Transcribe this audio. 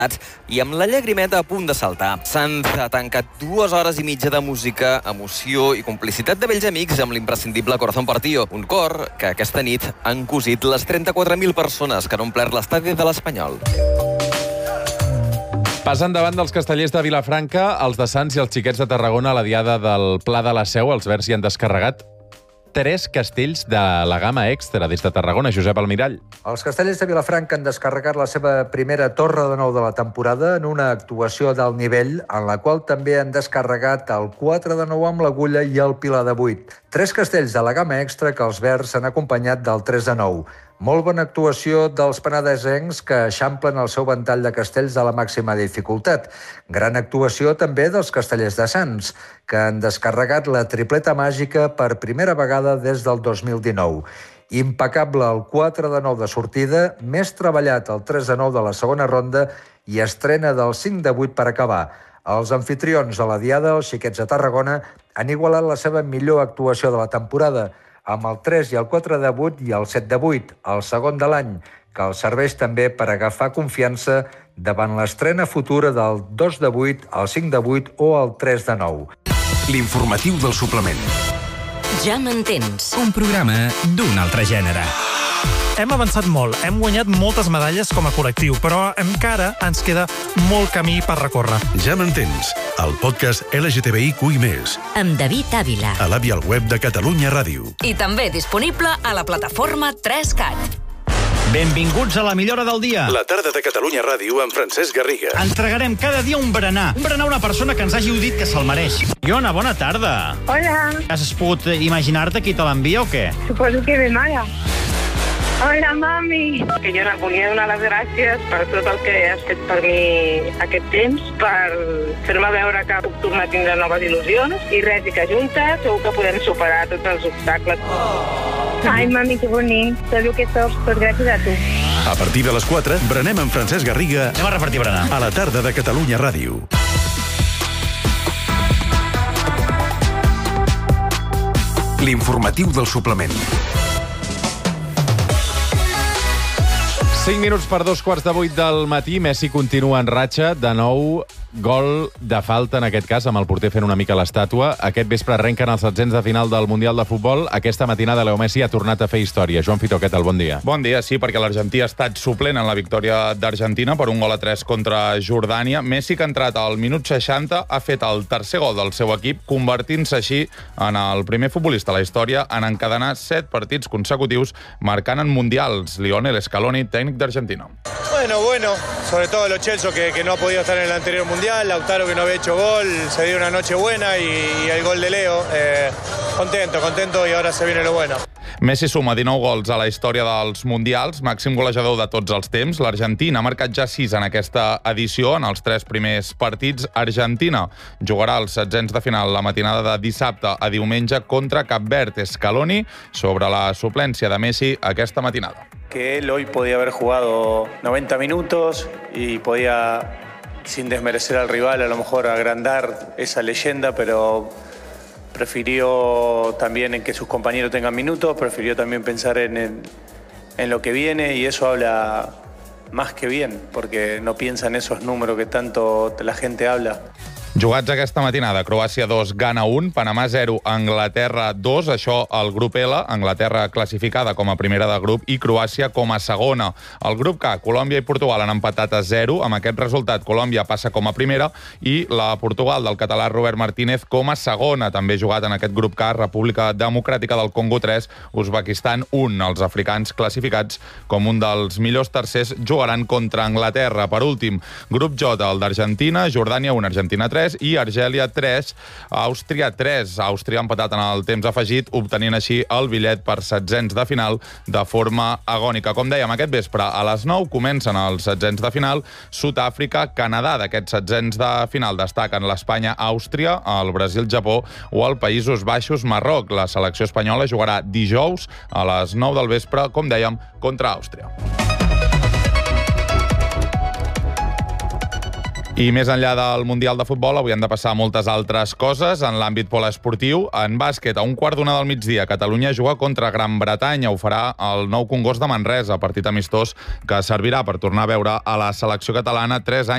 i amb la llagrimeta a punt de saltar. S'han tancat 2 hores i mitja de música, emoció i complicitat de vells amics amb l'imprescindible Corazón Partido, un cor que aquesta nit han cosit les 34.000 persones que han omplert l'estadi de l'Espanyol. Passen davant dels castellers de Vilafranca, els de Sants i els xiquets de Tarragona a la diada del Pla de la Seu. Els verds hi han descarregat 3 castells de la gamma extra des de Tarragona. Josep Almirall. Els castellers de Vilafranca han descarregat la seva primera torre de nou de la temporada en una actuació d'alt nivell, en la qual també han descarregat el 4 de 9 amb l'Agulla i el Pilar de 8. 3 castells de la gamma extra que els verds han acompanyat del 3 de 9. Molt bona actuació dels penedesencs que eixamplen el seu ventall de castells de la màxima dificultat. Gran actuació també dels castellers de Sants, que han descarregat la tripleta màgica per primera vegada des del 2019. Impecable el 4 de 9 de sortida, més treballat el 3 de 9 de la segona ronda i estrena del 5 de 8 per acabar. Els anfitrions de la diada, els xiquets de Tarragona, han igualat la seva millor actuació de la temporada, amb el 3 i el 4 de 8 i el 7 de 8, el segon de l'any, que els serveix també per agafar confiança davant l'estrena futura del 2 de 8, el 5 de 8 o el 3 de 9. L'informatiu del suplement. Ja m'entens. Un programa d'un altre gènere. Hem avançat molt, hem guanyat moltes medalles com a col·lectiu, però encara ens queda molt camí per recórrer. Ja m'entens, el podcast LGTBIQI+. Amb David Ávila. A l'app i al web de Catalunya Ràdio. I també disponible a la plataforma 3CAT. Benvinguts a la millora del dia. La tarda de Catalunya Ràdio amb Francesc Garriga. Entregarem cada dia un berenar. Un berenar a una persona que ens hagi dit que se'l mereix. Iona, bona tarda. Hola. Has pogut imaginar-te qui te l'envia o què? Suposo que mi mare. Hola, mami. Que jo no volia donar les gràcies per tot el que has fet per mi aquest temps, per fer-me veure que puc tornar a tindre noves il·lusions i res, i que juntes segur que podem superar tots els obstacles. Ai, mami, que bonic. Sabeu que sols, tot gràcies a tu. A partir de les 4, berenem amb Francesc Garriga. Anem a repartir berenar. A la tarda de Catalunya Ràdio. L'informatiu del suplement. 5 minuts per 2:15 del matí. Messi continua en ratxa. De nou, gol de falta, en aquest cas, amb el porter fent una mica l'estàtua. Aquest vespre arrenquen els setzents de final del Mundial de Futbol. Aquesta matinada Leo Messi ha tornat a fer història. Joan Fito, què tal? Bon dia. Bon dia, sí, perquè l'Argentí ha estat suplent en la victòria d'Argentina per 1-3 contra Jordània. Messi, que ha entrat al minut 60, ha fet el tercer gol del seu equip, convertint-se així en el primer futbolista a la història en encadenar 7 partits consecutius marcant en mundials. Lionel Scaloni, tècnic d'Argentina. Bueno, sobre todo Lo Celso, que no ha podido estar en el anterior mundial, Lautaro, que no había hecho gol, se dio una noche buena y el gol de Leo. Contento y ahora se viene lo bueno. Messi suma 19 gols a la història dels mundials, màxim golejador de tots els temps. L'Argentina ha marcat ja 6 en aquesta edició, en els 3 primers partits. Argentina jugarà els setzents de final la matinada de dissabte a diumenge contra Cap Verd. Scaloni sobre la suplència de Messi aquesta matinada. Que él hoy podía haber jugado 90 minutos y podía, sin desmerecer al rival, a lo mejor agrandar esa leyenda, pero prefirió también en que sus compañeros tengan minutos, prefirió también pensar en lo que viene, y eso habla más que bien, porque no piensa en esos números que tanto la gente habla. Jugats aquesta matinada, Croàcia 2, Ghana 1, Panamà 0, Anglaterra 2, això al grup L, Anglaterra classificada com a primera de grup i Croàcia com a segona. Al grup K, Colòmbia i Portugal han empatat a 0, amb aquest resultat Colòmbia passa com a primera i la Portugal del català Robert Martínez com a segona. També jugat en aquest grup K, República Democràtica del Congo 3, Uzbekistan 1. Els africans classificats com un dels millors tercers jugaran contra Anglaterra. Per últim, grup J, el d'Argentina, Jordània 1, Argentina 3, i Argèlia 3, Àustria 3. Àustria ha empatat en el temps afegit, obtenint així el bitllet per setzents de final de forma agònica. Com dèiem, aquest vespre a les 9 comencen els setzents de final. Sud-àfrica, Canadà. D'aquests setzents de final destaquen l'Espanya, Àustria, el Brasil, Japó o el Països Baixos, Marroc. La selecció espanyola jugarà dijous a les 9 del vespre, com dèiem, contra Àustria. I més enllà del Mundial de Futbol, avui han de passar moltes altres coses en l'àmbit poliesportiu. En bàsquet, a 1:15 del migdia, Catalunya juga contra Gran Bretanya. Ho farà el Nou Congost de Manresa, partit amistós que servirà per tornar a veure a la selecció catalana 3 anys